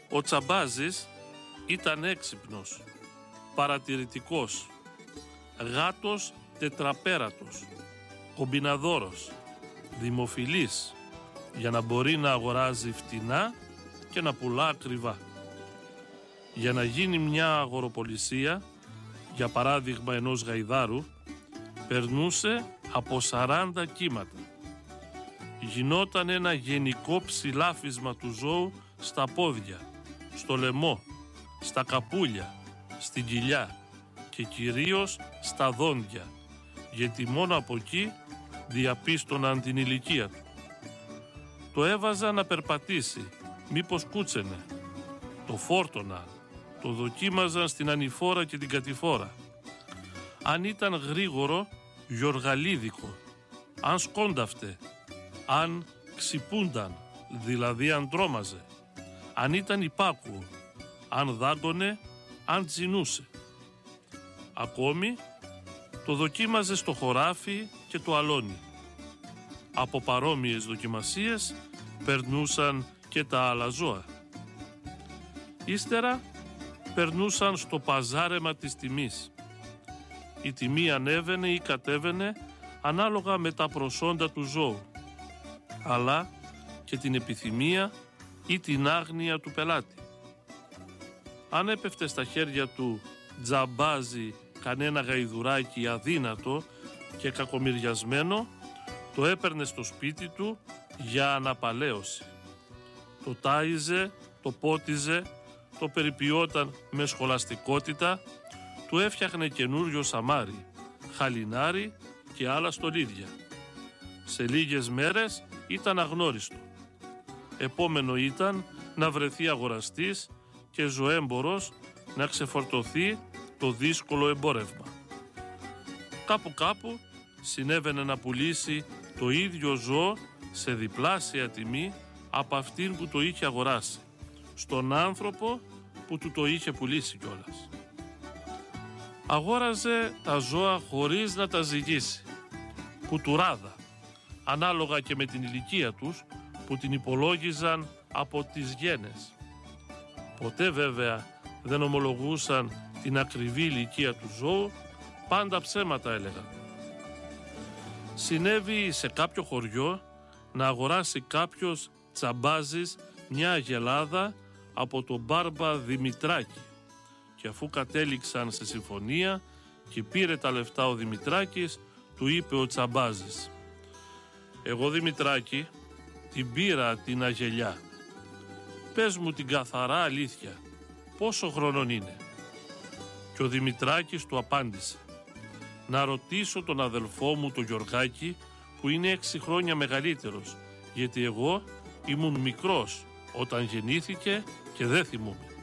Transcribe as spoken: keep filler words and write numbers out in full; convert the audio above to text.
Ο Τσαμπάζης ήταν έξυπνος, παρατηρητικός, γάτος τετραπέρατος, κομπιναδόρος, δημοφιλής, για να μπορεί να αγοράζει φτηνά και να πουλά ακριβά. Για να γίνει μια αγοροπολισία, για παράδειγμα ενός γαϊδάρου, περνούσε από σαράντα κύματα. Γινόταν ένα γενικό ψηλάφισμα του ζώου στα πόδια, στο λαιμό, στα καπούλια, στην κοιλιά και κυρίως στα δόντια, γιατί μόνο από εκεί διαπίστωναν την ηλικία του. Το έβαζα να περπατήσει, μήπως κούτσενε. Το φόρτωναν, το δοκίμαζαν στην ανηφόρα και την κατηφόρα. Αν ήταν γρήγορο, γιοργαλίδικο. Αν σκόνταυτε, αν ξυπούνταν, δηλαδή αν τρόμαζε. Αν ήταν υπάκουο, αν δάγκωνε, αν τσινούσε. Ακόμη, το δοκίμαζε στο χωράφι και το αλόνι. Από παρόμοιες δοκιμασίες περνούσαν και τα άλλα ζώα. Ύστερα περνούσαν στο παζάρεμα της τιμής. Η τιμή ανέβαινε ή κατέβαινε ανάλογα με τα προσόντα του ζώου, αλλά και την επιθυμία ή την άγνοια του πελάτη. Αν έπεφτε στα χέρια του Τζαμπάζη κανένα γαϊδουράκι αδύνατο και κακομοιριασμένο, το έπαιρνε στο σπίτι του για αναπαλαίωση. Το τάιζε, το πότιζε, το περιποιόταν με σχολαστικότητα, του έφτιαχνε καινούριο σαμάρι, χαλινάρι και άλλα στολίδια. Σε λίγες μέρες ήταν αγνώριστο. Επόμενο ήταν να βρεθεί αγοραστής και ζωέμπορος να ξεφορτωθεί το δύσκολο εμπόρευμα. Κάπου κάπου συνέβαινε να πουλήσει το ίδιο ζώο σε διπλάσια τιμή από αυτήν που το είχε αγοράσει, στον άνθρωπο που του το είχε πουλήσει κιόλας. Αγόραζε τα ζώα χωρίς να τα ζυγίσει, κουτουράδα, ανάλογα και με την ηλικία τους που την υπολόγιζαν από τις γένες. Ποτέ βέβαια δεν ομολογούσαν την ακριβή ηλικία του ζώου, πάντα ψέματα έλεγαν. Συνέβη σε κάποιο χωριό να αγοράσει κάποιος Τσαμπάζης μια αγελάδα από τον μπάρμπα Δημητράκη, και αφού κατέληξαν σε συμφωνία και πήρε τα λεφτά ο Δημητράκης, του είπε ο Τσαμπάζης: «Εγώ, Δημητράκη, την πήρα την αγελιά. Πες μου την καθαρά αλήθεια, πόσο χρονών είναι?» Και ο Δημητράκης του απάντησε: «Να ρωτήσω τον αδελφό μου τον Γιωργάκη, που είναι έξι χρόνια μεγαλύτερος, γιατί εγώ ήμουν μικρός όταν γεννήθηκε και δεν θυμούμαι».